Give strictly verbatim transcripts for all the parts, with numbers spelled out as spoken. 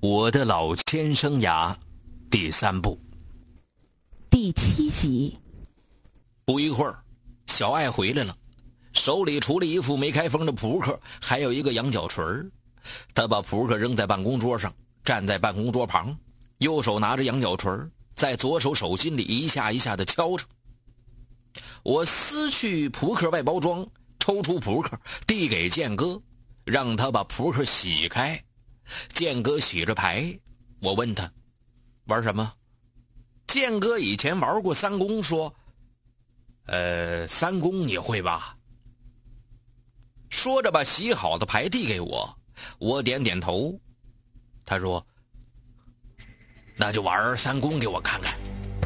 我的老千生涯第三部第七集。 不一会儿，小爱回来了，手里除了一副没开封的扑克，还有一个羊角锤儿。他把扑克扔在办公桌上，站在办公桌旁，右手拿着羊角锤儿，在左手手心里一下一下地敲着。我撕去扑克外包装，抽出扑克递给建哥，让他把扑克洗开。建哥洗着牌，我问他玩什么。建哥以前玩过三公，说呃，三公你会吧？说着把洗好的牌递给我，我点点头。他说那就玩三公给我看看。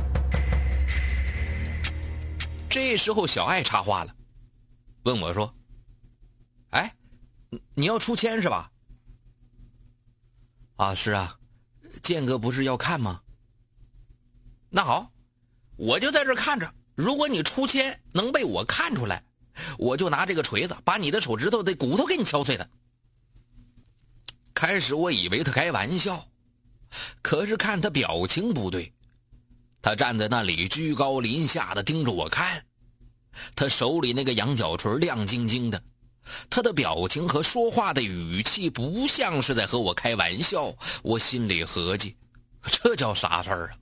这时候小爱插话了，问我说，哎，你要出千是吧？啊，是啊，建哥不是要看吗？那好，我就在这看着，如果你出千能被我看出来，我就拿这个锤子把你的手指头的骨头给你敲碎的。开始我以为他开玩笑，可是看他表情不对，他站在那里居高临下的盯着我看，他手里那个羊角锤亮晶晶的，他的表情和说话的语气不像是在和我开玩笑。我心里合计，这叫啥事儿啊？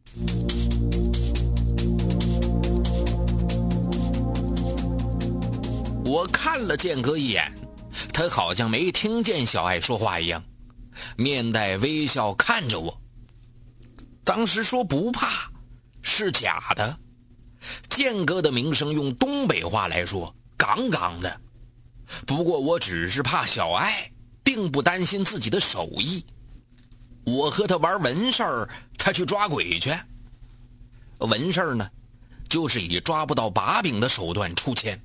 我看了建哥一眼，他好像没听见小爱说话一样，面带微笑看着我。当时说不怕是假的，建哥的名声用东北话来说杠杠的。不过我只是怕小爱，并不担心自己的手艺。我和他玩文事儿，他去抓鬼去。文事儿呢，就是以抓不到把柄的手段出千。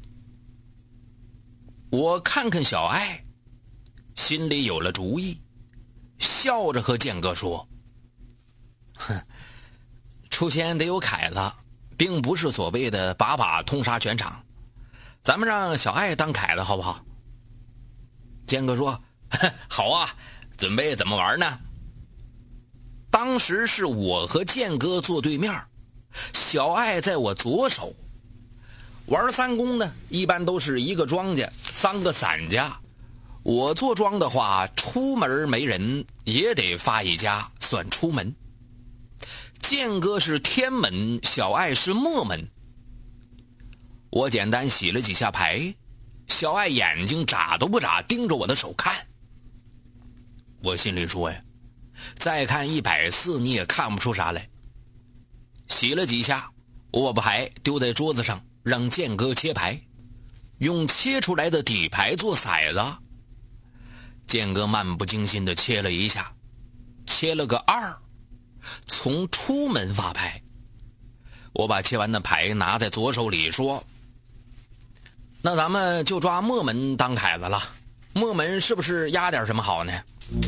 我看看小爱，心里有了主意，笑着和建哥说，哼，出千得有凯子，并不是所谓的把把通杀全场。咱们让小爱当凯子好不好？建哥说好啊，准备怎么玩呢？当时是我和建哥坐对面，小爱在我左手。玩三公呢，一般都是一个庄家三个散家，我做庄的话，出门没人也得发一家算出门。建哥是天门，小爱是末门。我简单洗了几下牌，小爱眼睛眨都不眨盯着我的手看。我心里说呀，再看一百次你也看不出啥来。洗了几下，我把牌丢在桌子上，让建哥切牌，用切出来的底牌做骰子。建哥漫不经心地切了一下，切了个二，从出门发牌。我把切完的牌拿在左手里说，那咱们就抓末门当凯子了，末门是不是压点什么好呢？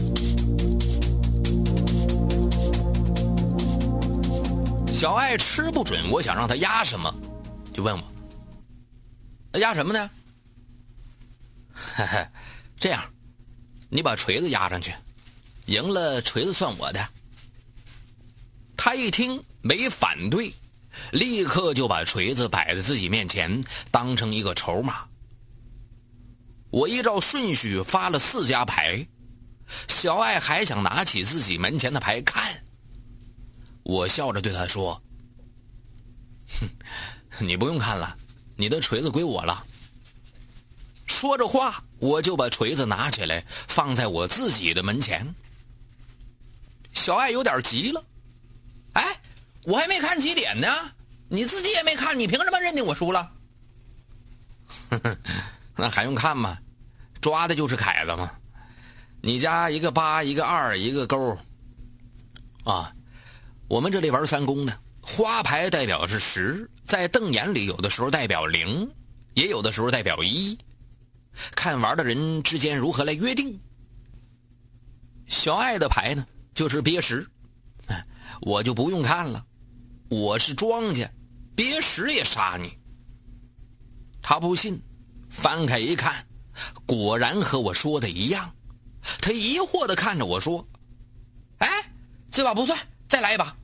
小爱吃不准我想让他压什么，就问我压什么呢？嘿嘿，这样，你把锤子压上去，赢了锤子算我的。他一听没反对，立刻就把锤子摆在自己面前，当成一个筹码。我依照顺序发了四家牌，小爱还想拿起自己门前的牌看。我笑着对他说，哼，你不用看了，你的锤子归我了。说着话，我就把锤子拿起来放在我自己的门前。小爱有点急了，哎，我还没看几点呢，你自己也没看，你凭什么认定我输了？那还用看吗？抓的就是凯子嘛。你家一个八，一个二，一个勾啊。我们这里玩三公的，花牌代表是十，在瞪眼里有的时候代表零，也有的时候代表一，看玩的人之间如何来约定。小爱的牌呢就是憋十，我就不用看了，我是庄家，憋十也杀你。他不信，翻开一看，果然和我说的一样。他疑惑地看着我说，哎， 这把不算，再来一把。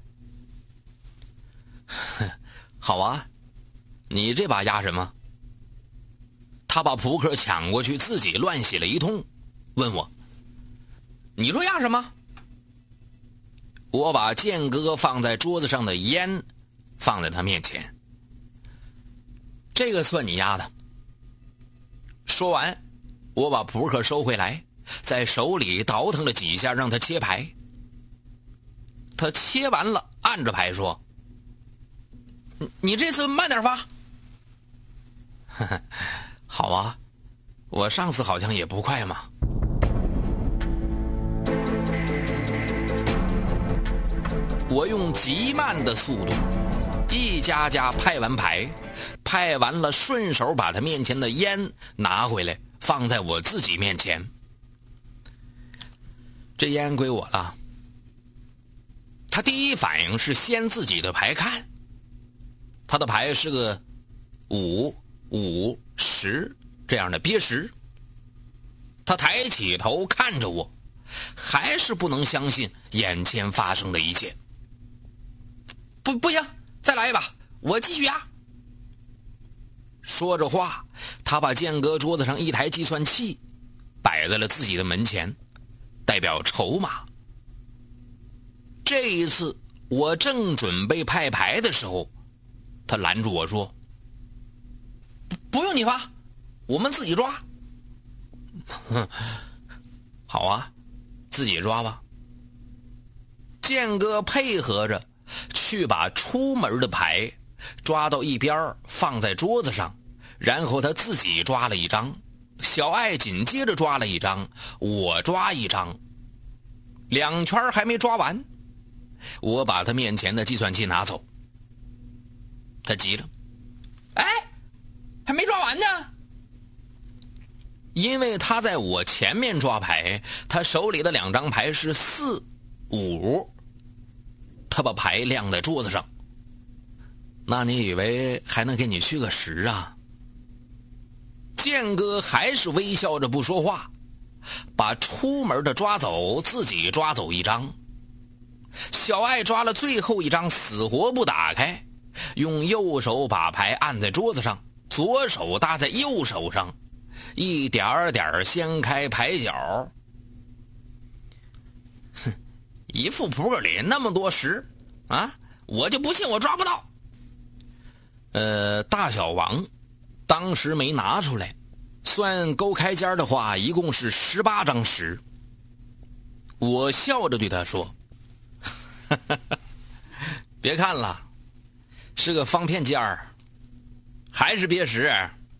好啊，你这把压什么？他把扑克抢过去，自己乱写了一通，问我：“你说压什么？”我把剑哥放在桌子上的烟放在他面前。这个算你压的。说完，我把扑克收回来，在手里倒腾了几下，让他切牌。他切完了，按着牌说：“你这次慢点发。”呵呵，好啊，我上次好像也不快嘛。我用极慢的速度，一家家派完牌，派完了顺手把他面前的烟拿回来，放在我自己面前。这烟归我了。他第一反应是掀自己的牌看，他的牌是个五五十这样的憋十。他抬起头看着我，还是不能相信眼前发生的一切。不不行，再来一把，我继续压。说着话，他把剑哥桌子上一台计算器摆在了自己的门前，代表筹码。这一次我正准备派牌的时候，他拦住我说：“不用你发，我们自己抓。”好啊，自己抓吧。剑哥配合着去把出门的牌抓到一边放在桌子上，然后他自己抓了一张，小爱紧接着抓了一张，我抓一张。两圈还没抓完，我把他面前的计算器拿走。他急了：“哎，还没抓完呢！”因为他在我前面抓牌，他手里的两张牌是四五，他把牌晾在桌子上。那你以为还能给你去个十啊？剑哥还是微笑着不说话，把出门的抓走，自己抓走一张。小爱抓了最后一张，死活不打开，用右手把牌按在桌子上，左手搭在右手上，一点点掀开牌角。哼，一副扑克里那么多十啊，我就不信我抓不到。呃，大小王当时没拿出来，算勾开尖的话，一共是十八张十。我笑着对他说：“别看了，是个方片尖儿，还是憋十。”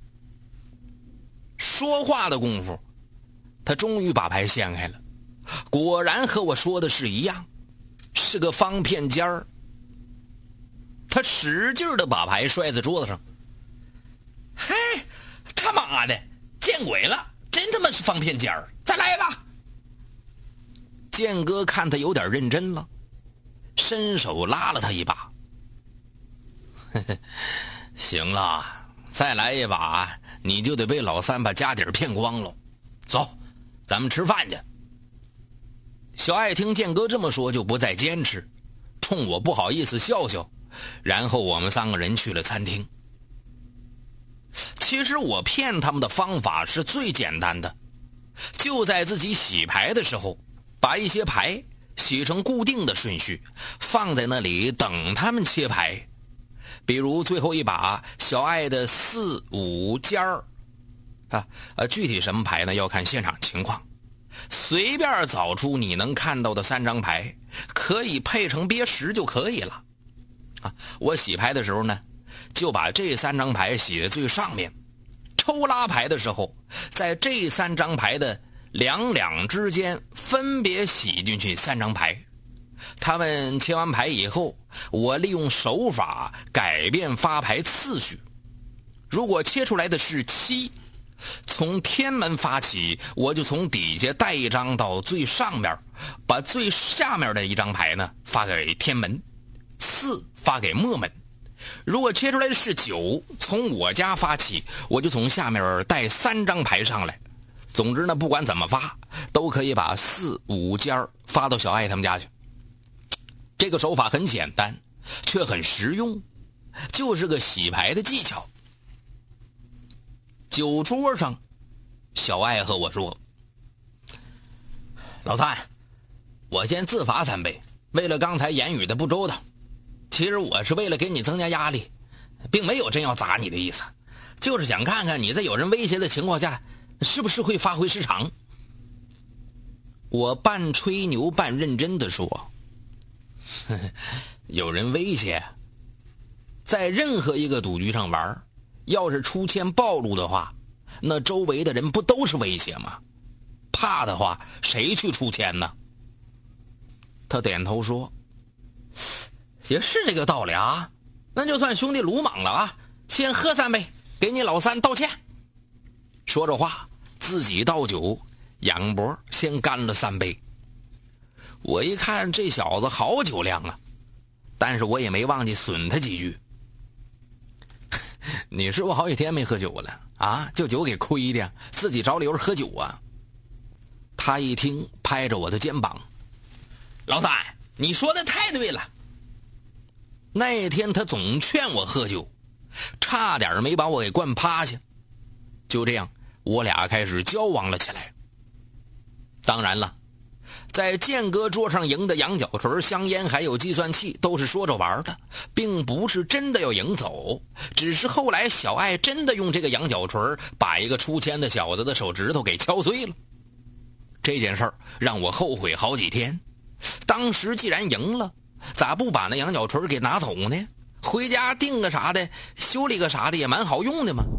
说话的功夫，他终于把牌掀开了，果然和我说的是一样，是个方片尖儿。他使劲的把牌摔在桌子上。嘿，他妈的，见鬼了，真他妈是方片尖儿，再来吧。剑哥看他有点认真了，伸手拉了他一把。呵呵，行了，再来一把你就得被老三把家底儿骗光了。走，咱们吃饭去。小爱听剑哥这么说就不再坚持，冲我不好意思笑笑，然后我们三个人去了餐厅。其实我骗他们的方法是最简单的，就在自己洗牌的时候，把一些牌洗成固定的顺序，放在那里等他们切牌。比如最后一把小爱的四五尖儿啊，呃，具体什么牌呢？要看现场情况。随便找出你能看到的三张牌，可以配成憋十就可以了。啊，我洗牌的时候呢，就把这三张牌洗在最上面。抽拉牌的时候，在这三张牌的两两之间分别洗进去三张牌。他们切完牌以后，我利用手法改变发牌次序。如果切出来的是七，从天门发起，我就从底下带一张到最上面，把最下面的一张牌呢发给天门，四发给末门。如果切出来的是九，从我家发起，我就从下面带三张牌上来。总之呢，不管怎么发，都可以把四五尖发到小爱他们家去。 这个手法很简单，却很实用，就是个洗牌的技巧。酒桌上，小艾和我说：“老三，我先自罚三杯，为了刚才言语的不周到。其实我是为了给你增加压力，并没有真要砸你的意思，就是想看看你在有人威胁的情况下，是不是会发挥失常。”我半吹牛半认真地说：“呵呵，有人威胁，在任何一个赌局上玩，要是出签暴露的话，那周围的人不都是威胁吗？怕的话，谁去出签呢？”他点头说：“也是这个道理啊，那就算兄弟鲁莽了啊，先喝三杯，给你老三道歉。”说着话，自己倒酒，仰脖先干了三杯。我一看这小子好酒量啊，但是我也没忘记损他几句：“你是不是好几天没喝酒了啊？就酒给亏的，自己找理由喝酒啊？”他一听，拍着我的肩膀：“老三，你说的太对了。那天他总劝我喝酒，差点没把我给灌趴下。就这样，我俩开始交往了起来。当然了，在剑哥桌上赢的羊角锤、香烟还有计算器都是说着玩的，并不是真的要赢走。只是后来小艾真的用这个羊角锤把一个出签的小子的手指头给敲碎了。这件事儿让我后悔好几天。当时既然赢了，咋不把那羊角锤给拿走呢？回家订个啥的，修理个啥的也蛮好用的嘛。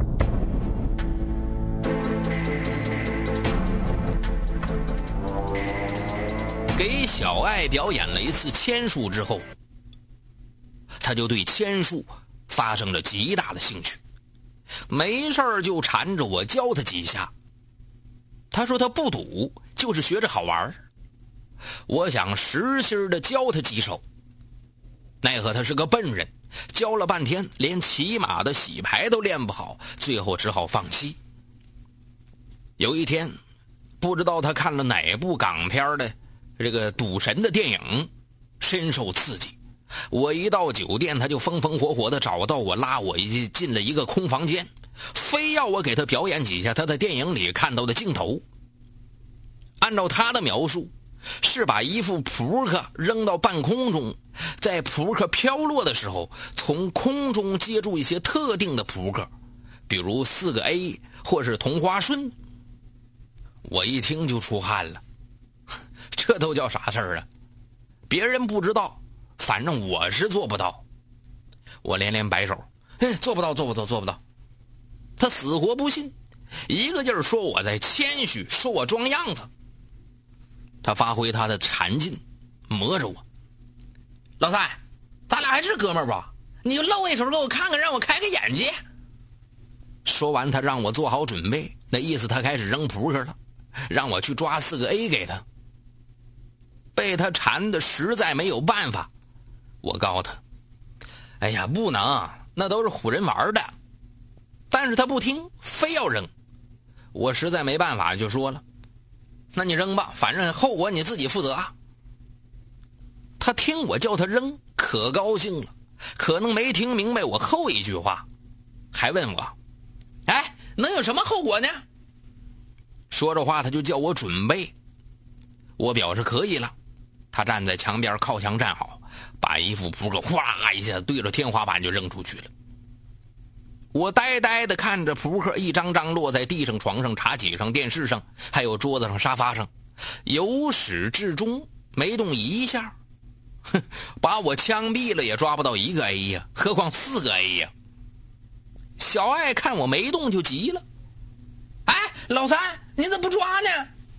给小艾表演了一次签术之后，他就对签术发生了极大的兴趣，没事儿就缠着我教他几下。他说他不赌，就是学着好玩。我想实心的教他几手，奈何他是个笨人，教了半天连起码的洗牌都练不好，最后只好放弃。有一天，不知道他看了哪部港片的这个赌神的电影，深受刺激。我一到酒店，他就风风火火的找到我，拉我一进了一个空房间，非要我给他表演几下他在电影里看到的镜头。按照他的描述，是把一副扑克扔到半空中，在扑克飘落的时候，从空中接住一些特定的扑克，比如四个 A 或是同花顺。我一听就出汗了，这都叫啥事儿啊？别人不知道，反正我是做不到。我连连摆手，哎，做不到，做不到，做不到。他死活不信，一个劲儿说我在谦虚，说我装样子。他发挥他的禅劲，磨着我：“老三，咱俩还是哥们儿吧？你就露一手给我看看，让我开个眼界。”说完，他让我做好准备，那意思他开始扔扑克了，让我去抓四个 A 给他。被他缠的实在没有办法，我告诉他：“哎呀，不能，那都是唬人玩的。”但是他不听，非要扔。我实在没办法，就说了：“那你扔吧，反正后果你自己负责啊。”他听我叫他扔，可高兴了，可能没听明白我后一句话，还问我：“哎，能有什么后果呢？”说着话，他就叫我准备。我表示可以了。他站在墙边靠墙站好，把一副扑克哗啦一下对着天花板就扔出去了。我呆呆地看着扑克一张张落在地上、床上、茶几上、电视上，还有桌子上、沙发上，由始至终没动一下。哼，把我枪毙了也抓不到一个 A 呀，何况四个 A 呀。小艾看我没动就急了：“哎，老三，你怎么不抓呢？”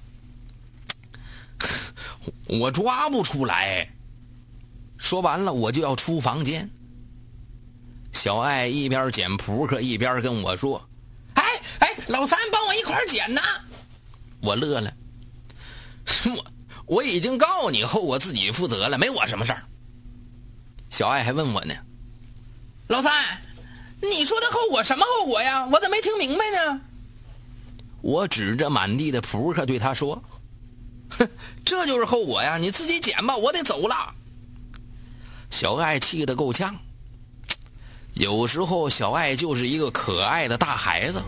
我抓不出来。说完了，我就要出房间。小艾一边捡扑克一边跟我说：“哎哎，老三，帮我一块捡呐！”我乐了，我我已经告诉你，后果自己负责了，没我什么事儿。小艾还问我呢：“老三，你说的后果什么后果呀？我咋没听明白呢？”我指着满地的扑克对他说：“哼，这就是后果呀！你自己捡吧，我得走了。” 小爱气得够呛。有时候小爱就是一个可爱的大孩子。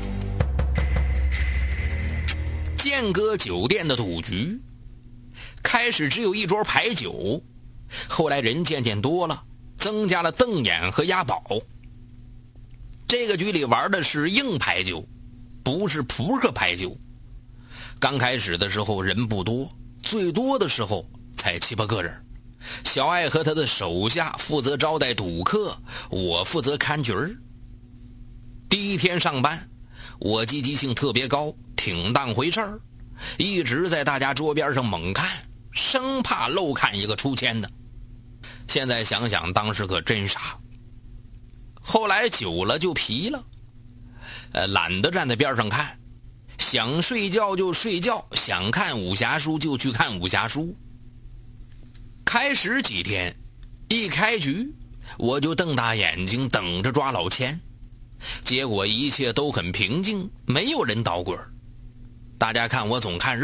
剑阁酒店的赌局开始只有一桌牌九，后来人渐渐多了，增加了瞪眼和押宝。这个局里玩的是硬牌九，不是扑克牌九。刚开始的时候人不多，最多的时候才七八个人。小爱和他的手下负责招待赌客，我负责看局儿。第一天上班，我积极性特别高，挺当回事儿，一直在大家桌边上猛看，生怕漏看一个出千的。现在想想当时可真傻。后来久了就疲了，呃，懒得站在边上看，想睡觉就睡觉，想看武侠书就去看武侠书。开始几天，一开局我就瞪大眼睛等着抓老千，结果一切都很平静，没有人捣鬼。大家看我总看热